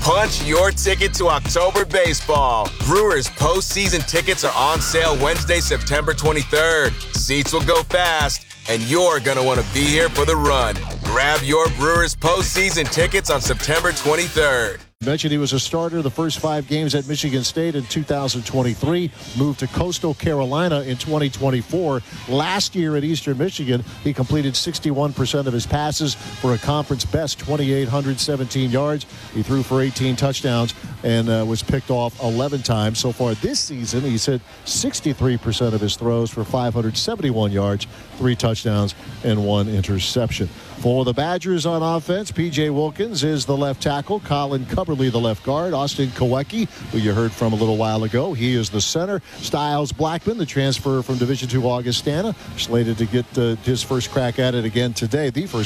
Punch your ticket to October baseball. Brewers postseason tickets are on sale Wednesday, September 23rd. Seats will go fast, and you're going to want to be here for the run. Grab your Brewers postseason tickets on September 23rd. Mentioned he was a starter the first 5 games at Michigan State in 2023, moved to Coastal Carolina in 2024. Last year at Eastern Michigan, he completed 61% of his passes for a conference best 2,817 yards. He threw for 18 touchdowns and was picked off 11 times. So far this season, he's hit 63% of his throws for 571 yards, 3 touchdowns, and 1 interception. For the Badgers on offense, P.J. Wilkins is the left tackle, Colin Cubberly the left guard, Austin Kowecki, who you heard from a little while ago, he is the center. Styles Blackman, the transfer from Division II Augustana, slated to get his first crack at it again today,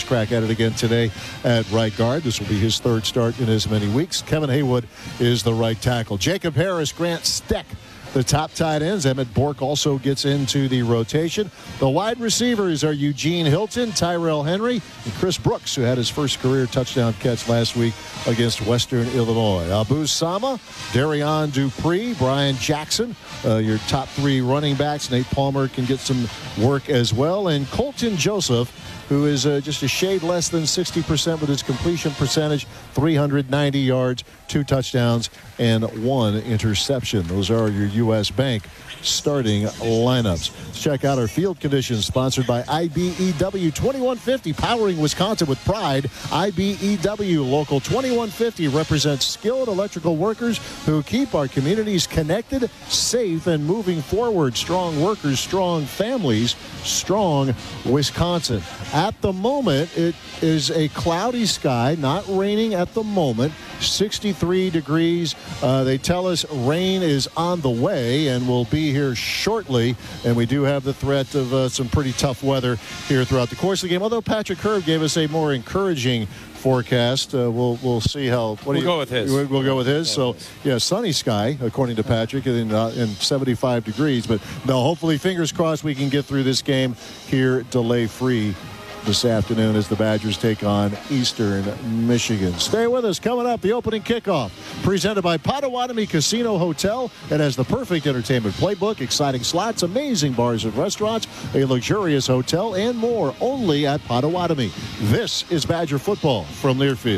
at right guard. This will be his 3rd start in as many weeks. Kevin Haywood is the right tackle. Jacob Harris, Grant Steck, the top tight ends. Emmett Bork also gets into the rotation. The wide receivers are Eugene Hilton, Tyrell Henry, and Chris Brooks, who had his first career touchdown catch last week against Western Illinois. Abu Sama, Darion Dupree, Brian Jackson, your top 3 running backs. Nate Palmer can get some work as well. And Colton Joseph, who is just a shade less than 60% with his completion percentage, 390 yards, 2 touchdowns, and 1 interception. Those are your U.S. Bank starting lineups. Let's check out our field conditions, sponsored by IBEW 2150, powering Wisconsin with pride. IBEW Local 2150 represents skilled electrical workers who keep our communities connected, safe, and moving forward. Strong workers, strong families, strong Wisconsin. At the moment, it is a cloudy sky, not raining at the moment, 63 degrees. They tell us rain is on the way and will be here shortly, and we do have the threat of some pretty tough weather here throughout the course of the game, although Patrick Herb gave us a more encouraging forecast. We'll see how. We'll go with his. We'll go with his. So, yeah, sunny sky, according to Patrick, and 75 degrees. But, no, hopefully, fingers crossed, we can get through this game here delay-free this afternoon as the Badgers take on Eastern Michigan. Stay with us. Coming up, the opening kickoff presented by Potawatomi Casino Hotel. It has the perfect entertainment playbook, exciting slots, amazing bars and restaurants, a luxurious hotel, and more, only at Potawatomi. This is Badger football from Learfield.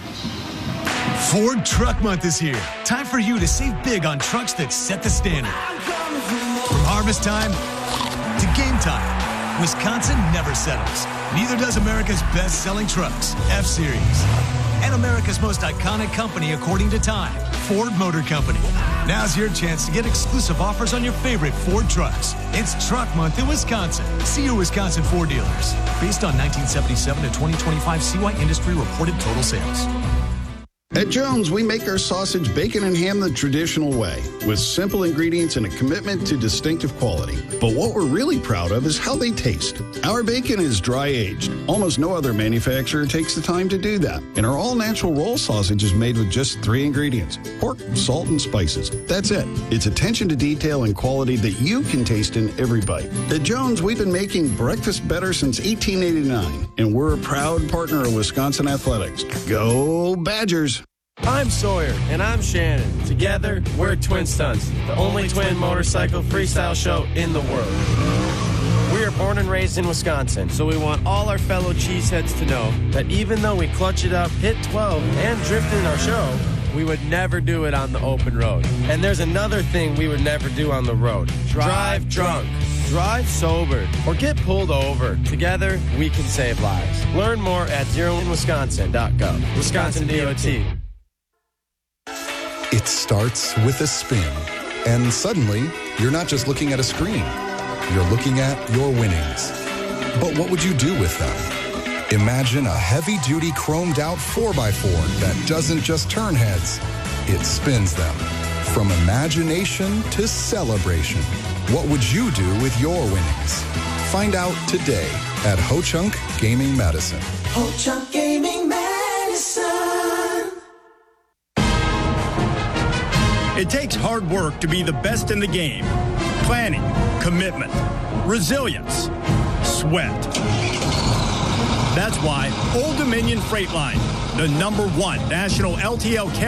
Ford Truck Month is here. Time for you to save big on trucks that set the standard. From harvest time to game time, Wisconsin never settles. Neither does America's best-selling trucks, F-Series. And America's most iconic company, according to Time, Ford Motor Company. Now's your chance to get exclusive offers on your favorite Ford trucks. It's Truck Month in Wisconsin. See your Wisconsin Ford dealers. Based on 1977 to 2025 CY Industry reported total sales. At Jones, we make our sausage, bacon, and ham the traditional way, with simple ingredients and a commitment to distinctive quality. But what we're really proud of is how they taste. Our bacon is dry-aged. Almost no other manufacturer takes the time to do that. And our all-natural roll sausage is made with just 3 ingredients: pork, salt, and spices. That's it. It's attention to detail and quality that you can taste in every bite. At Jones, we've been making breakfast better since 1889, and we're a proud partner of Wisconsin Athletics. Go Badgers! I'm Sawyer. And I'm Shannon. Together, we're Twin Stunts, the only twin motorcycle freestyle show in the world. We are born and raised in Wisconsin, so we want all our fellow cheeseheads to know that even though we clutch it up, hit 12, and drift in our show, we would never do it on the open road. And there's another thing we would never do on the road. Drive drunk. Drive sober or get pulled over. Together, we can save lives. Learn more at zeroinwisconsin.gov. Wisconsin DOT. It starts with a spin, and suddenly, you're not just looking at a screen. You're looking at your winnings. But what would you do with them? Imagine a heavy-duty chromed-out 4x4 that doesn't just turn heads, it spins them. From imagination to celebration, what would you do with your winnings? Find out today at Ho-Chunk Gaming Medicine. Ho-Chunk Gaming Medicine. It takes hard work to be the best in the game. Planning, commitment, resilience, sweat. That's why Old Dominion Freight Line, the #1 national LTL carrier,